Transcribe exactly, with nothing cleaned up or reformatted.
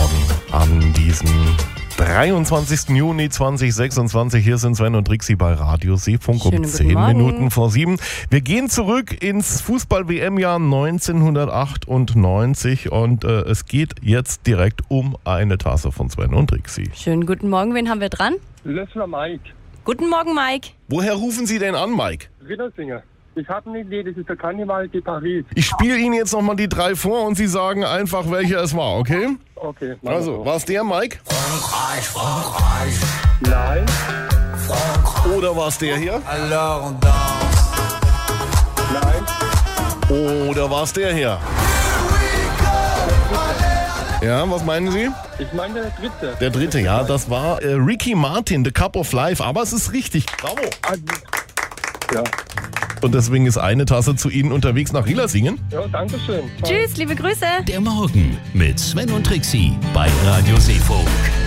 Morgen an diesem dreiundzwanzigsten Juni zweitausendsechsundzwanzig. Hier sind Sven und Trixi bei Radio Seefunk um zehn Minuten vor sieben. Wir gehen zurück ins Fußball-W M-Jahr neunzehnhundertachtundneunzig und äh, es geht jetzt direkt um eine Tasse von Sven und Trixi. Schönen guten Morgen, wen haben wir dran? Löffler Mike. Guten Morgen, Mike. Woher rufen Sie denn an, Mike? Rittersinger. Ich habe eine Idee, das ist der Karneval de Paris. Ich spiele Ihnen jetzt nochmal die drei vor und Sie sagen einfach, welcher es war, okay? Okay. Also, war es der, Mike? Frankreich, Frankreich. Nein. Frankreich. Oder war es der hier? Alors on danse. Nein. Oder war es der hier? Ja, was meinen Sie? Ich meine der dritte. Der dritte, ja, das war äh, Ricky Martin, The Cup of Life, aber es ist richtig. Bravo. Ah, ja. Und deswegen ist eine Tasse zu Ihnen unterwegs nach Rielasingen. Ja, danke schön. Tschüss, liebe Grüße. Der Morgen mit Sven und Trixi bei Radio Seefunk.